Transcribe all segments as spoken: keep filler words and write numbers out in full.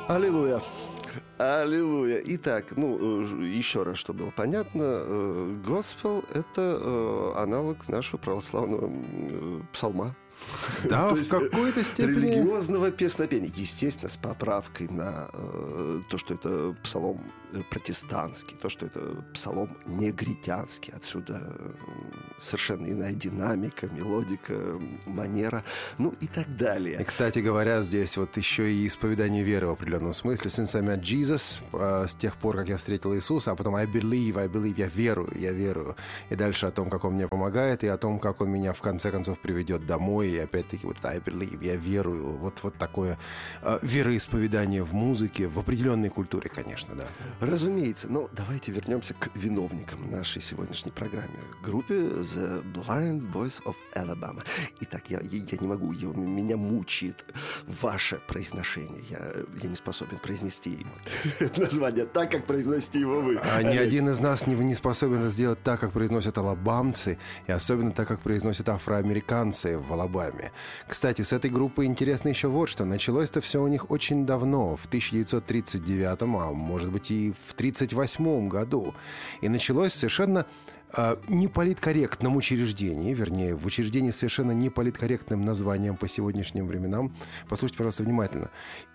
Аллилуйя. Аллилуйя. Итак, ну, еще раз, чтобы было понятно, госпел – это аналог нашего православного псалма. Да, То в есть какой-то степени религиозного песнопения. Естественно, с поправкой на э, то, что это псалом протестантский, то, что это псалом негритянский. Отсюда э, совершенно иная динамика, мелодика, манера, ну и так далее. И, кстати говоря, здесь вот еще и исповедание веры в определенном смысле. Since I met Jesus, э, с тех пор, как я встретил Иисуса, а потом I believe, I believe, я верую, я верую. И дальше о том, как Он мне помогает, и о том, как Он меня в конце концов приведет домой. И опять-таки вот I believe, я верую. Вот, вот такое э, вероисповедание в музыке, в определенной культуре, конечно, да. Разумеется. Но давайте вернемся к виновникам нашей сегодняшней программы. Группе The Blind Boys of Alabama. Итак, я, я не могу, я, меня мучает ваше произношение. Я, я не способен произнести это название так, как произносите его вы. А ни один из нас не, не способен это сделать так, как произносят алабамцы, и особенно так, как произносят афроамериканцы в Алабаме. Кстати, с этой группой интересно еще вот что. Началось-то все у них очень давно, в тысяча девятьсот тридцать девятом, а может быть и в тридцать восьмом году. И началось совершенно э, неполиткорректном учреждении, вернее, в учреждении с совершенно неполиткорректным названием по сегодняшним временам. Послушайте, пожалуйста, внимательно.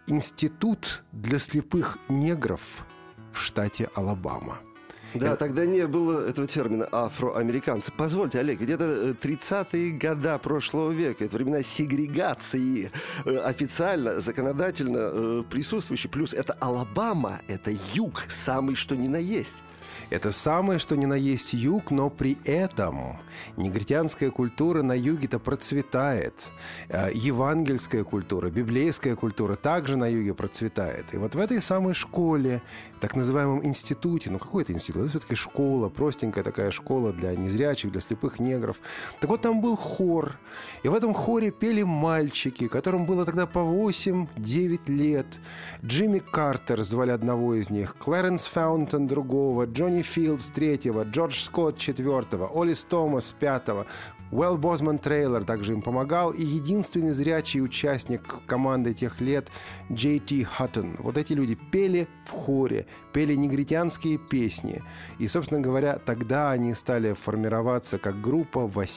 Институт для слепых негров в штате Алабама. Да, это... тогда не было этого термина афроамериканцы. Позвольте, Олег, где-то тридцатые года прошлого века, это времена сегрегации, официально, законодательно присутствующей. Плюс это Алабама, это юг, самый что ни на есть. Это самое, что ни на есть юг, но при этом негритянская культура на юге-то процветает. Евангельская культура, библейская культура также на юге процветает. И вот в этой самой школе, так называемом институте, ну какой это институт? Это все-таки школа, простенькая такая школа для незрячих, для слепых негров. Так вот там был хор. И в этом хоре пели мальчики, которым было тогда по восемь-девять лет. Джимми Картер звали одного из них, Клэренс Фаунтон другого, Джонни Филдс третьего, Джордж Скотт четвертого, Олис Томас пятого, Уэлл Бозман Трейлор также им помогал, и единственный зрячий участник команды тех лет Джей Ти Хаттон. Вот эти люди пели в хоре, пели негритянские песни. И, собственно говоря, тогда они стали формироваться как группа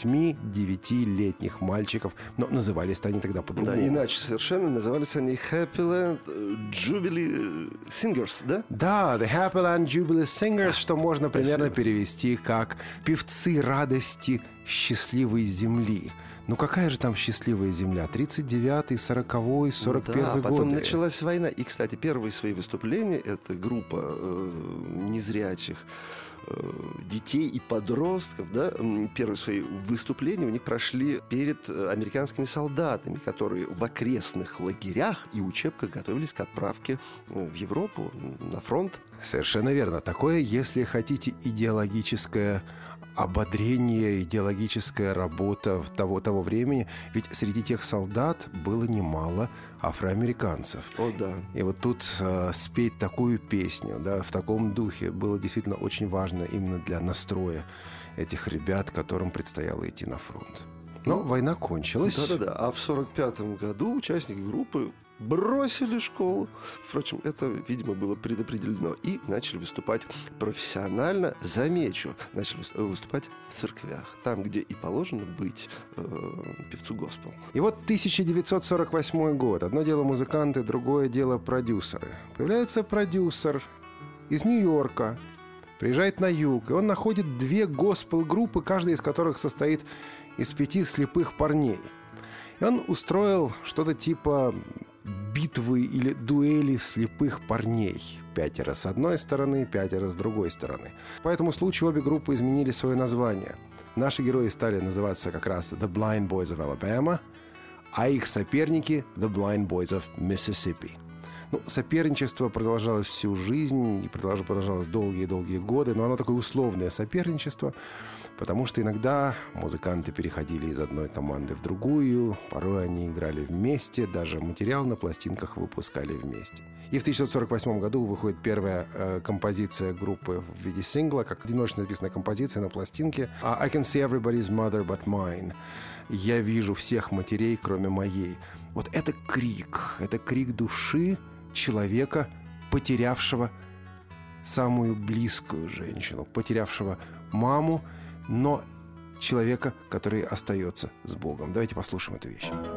восьми-девятилетних мальчиков. Но назывались-то они тогда по-другому. Да, иначе совершенно. Назывались они Happyland Jubilee Singers, да? Да, The Happyland Jubilee Singers, что можно примерно Спасибо. перевести как «певцы радости счастливой земли». Ну какая же там счастливая земля? тридцать девятый, сороковой, сорок первый да, годы. потом началась война. И, кстати, первые свои выступления эта группа э, незрячих э, детей и подростков, да, первые свои выступления у них прошли перед американскими солдатами, которые в окрестных лагерях и учебках готовились к отправке в Европу, на фронт. Совершенно верно. Такое, если хотите, идеологическое ободрение, идеологическая работа того, того времени. Ведь среди тех солдат было немало афроамериканцев. О, да. И вот тут э, спеть такую песню, да, в таком духе было действительно очень важно именно для настроя этих ребят, которым предстояло идти на фронт. Но ну, война кончилась. Да-да-да. А в сорок пятом году участники группы бросили школу. Впрочем, это, видимо, было предопределено. И начали выступать профессионально. Замечу, начали выступать в церквях. Там, где и положено быть э, певцу госпел. И вот тысяча девятьсот сорок восьмой год. Одно дело музыканты, другое дело продюсеры. Появляется продюсер из Нью-Йорка. Приезжает на юг. И он находит две госпел-группы, каждая из которых состоит из пяти слепых парней. И он устроил что-то типа битвы или дуэли слепых парней. Пятеро с одной стороны, пятеро с другой стороны. По этому случаю обе группы изменили свое название. Наши герои стали называться как раз The Blind Boys of Alabama, а их соперники The Blind Boys of Mississippi. Ну, соперничество продолжалось всю жизнь и продолжалось долгие-долгие годы, но оно такое условное соперничество, потому что иногда музыканты переходили из одной команды в другую, порой они играли вместе, даже материал на пластинках выпускали вместе. И в тысяча девятьсот сорок восьмом году выходит первая э, композиция группы в виде сингла, как одиночно написанная композиция на пластинке «I can see everybody's mother but mine». «Я вижу всех матерей, кроме моей». Вот это крик, это крик души человека, потерявшего самую близкую женщину, потерявшего маму, но человека, который остается с Богом. Давайте послушаем эту вещь.